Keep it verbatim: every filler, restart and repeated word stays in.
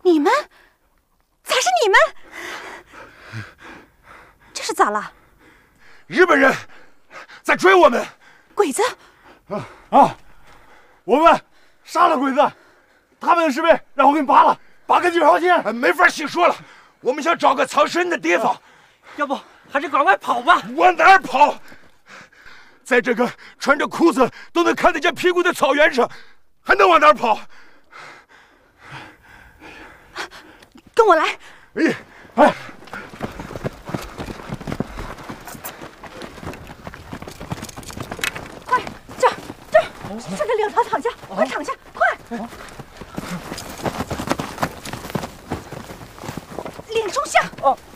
你们？咋是你们？这是咋了？ 日本人在追我们。 鬼子？ 啊啊！我们杀了鬼子，他们的石碑让我给你扒了，扒个几条线。 哎，没法细说了。我们想找个藏身的地方，啊、 要不还是赶快跑吧。 往哪儿跑？在这个穿着裤子都能看得见屁股的草原上，还能往哪儿跑？ 跟我来。 哎哎。 快，这儿这儿，顺着两条躺下，快躺下，快！脸冲下。 哦。